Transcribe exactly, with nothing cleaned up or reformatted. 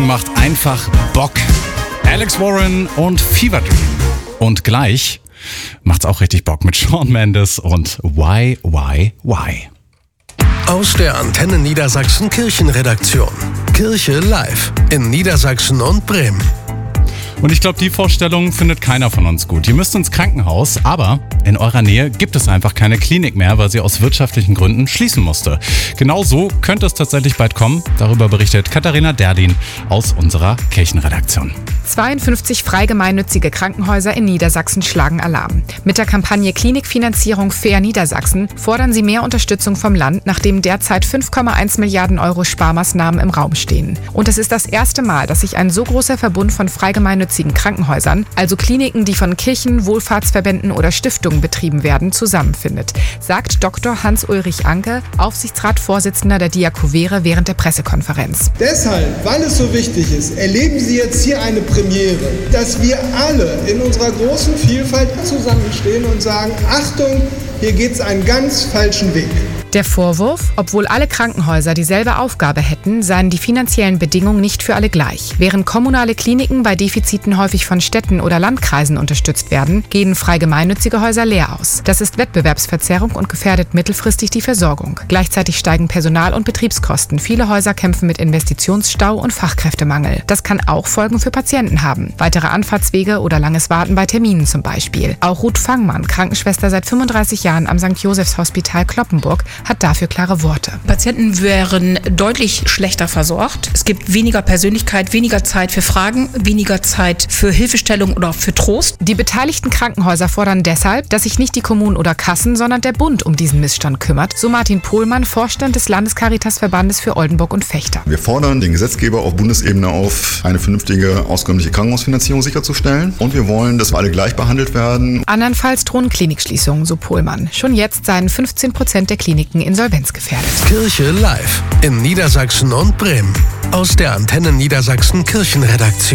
Song macht einfach Bock. Alex Warren und Fever Dream. Und gleich macht's auch richtig Bock mit Shawn Mendes und Why, Why, Why. Aus der Antenne Niedersachsen Kirchenredaktion. Kirche live in Niedersachsen und Bremen. Und ich glaube, die Vorstellung findet keiner von uns gut. Ihr müsst ins Krankenhaus, aber in eurer Nähe gibt es einfach keine Klinik mehr, weil sie aus wirtschaftlichen Gründen schließen musste. Genau so könnte es tatsächlich bald kommen. Darüber berichtet Katharina Derdin aus unserer Kirchenredaktion. zweiundfünfzig freigemeinnützige Krankenhäuser in Niedersachsen schlagen Alarm. Mit der Kampagne Klinikfinanzierung Fair Niedersachsen fordern sie mehr Unterstützung vom Land, nachdem derzeit fünf Komma eins Milliarden Euro Sparmaßnahmen im Raum stehen. Und es ist das erste Mal, dass sich ein so großer Verbund von freigemeinnützigen Krankenhäusern, also Kliniken, die von Kirchen, Wohlfahrtsverbänden oder Stiftungen betrieben werden, zusammenfindet, sagt Doktor Hans-Ulrich Anke, Aufsichtsratsvorsitzender der Diakovere, während der Pressekonferenz. Deshalb, weil es so wichtig ist, erleben Sie jetzt hier eine Premiere, dass wir alle in unserer großen Vielfalt zusammenstehen und sagen, Achtung, hier geht es einen ganz falschen Weg. Der Vorwurf, obwohl alle Krankenhäuser dieselbe Aufgabe hätten, seien die finanziellen Bedingungen nicht für alle gleich. Während kommunale Kliniken bei Defiziten häufig von Städten oder Landkreisen unterstützt werden, gehen frei gemeinnützige Häuser leer aus. Das ist Wettbewerbsverzerrung und gefährdet mittelfristig die Versorgung. Gleichzeitig steigen Personal- und Betriebskosten. Viele Häuser kämpfen mit Investitionsstau und Fachkräftemangel. Das kann auch Folgen für Patienten haben. Weitere Anfahrtswege oder langes Warten bei Terminen zum Beispiel. Auch Ruth Fangmann, Krankenschwester seit fünfunddreißig Jahren am Sankt Josephs Hospital Kloppenburg, hat dafür klare Worte. Patienten wären deutlich schlechter versorgt. Es gibt weniger Persönlichkeit, weniger Zeit für Fragen, weniger Zeit für Hilfestellung oder für Trost. Die beteiligten Krankenhäuser fordern deshalb, dass sich nicht die Kommunen oder Kassen, sondern der Bund um diesen Missstand kümmert, so Martin Pohlmann, Vorstand des Landescaritasverbandes für Oldenburg und Vechta. Wir fordern den Gesetzgeber auf Bundesebene auf, eine vernünftige, auskömmliche Krankenhausfinanzierung sicherzustellen. Und wir wollen, dass wir alle gleich behandelt werden. Andernfalls drohen Klinikschließungen, so Pohlmann. Schon jetzt seien fünfzehn Prozent der Kliniken insolvenzgefährdet. Kirche live in Niedersachsen und Bremen. Aus der Antenne Niedersachsen Kirchenredaktion.